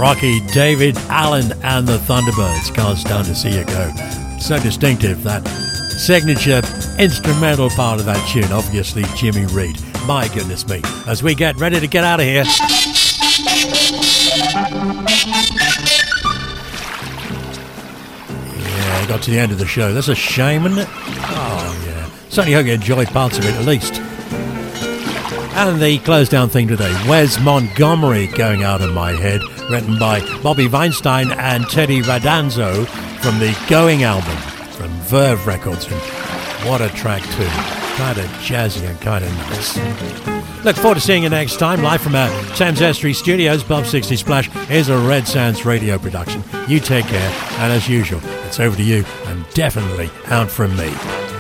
Rocky, David Allen and the Thunderbirds. Can't stand to see you go. So distinctive, that signature instrumental part of that tune. Obviously, Jimmy Reed. My goodness me. As we get ready to get out of here. Yeah, got to the end of the show. That's a shame, isn't it? Oh, yeah. Certainly hope you enjoyed parts of it, at least. And the close down thing today, Wes Montgomery, Going Out of My Head, written by Bobby Weinstein and Teddy Radanzo from the Going album from Verve Records. And what a track too. Kind of jazzy and kind of nice. Look forward to seeing you next time, live from our Thames Estuary Studios, Bob 60 Splash. Here's a Red Sands radio production. You take care, and as usual, it's over to you, and definitely out from me.